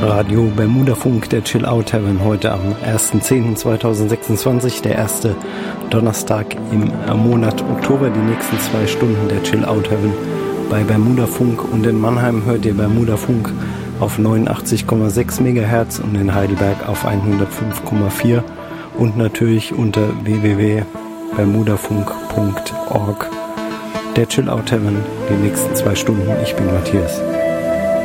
Radio Bermudafunk, der Chill Out Heaven, heute am 1.10.2026, der erste Donnerstag im Monat Oktober, die nächsten 2 Stunden der Chill Out Heaven bei Bermudafunk, und in Mannheim hört ihr Bermudafunk auf 89,6 MHz und in Heidelberg auf 105,4 und natürlich unter www.bermudafunk.org. Der Chill Out Heaven, die nächsten 2 Stunden. Ich bin Matthias.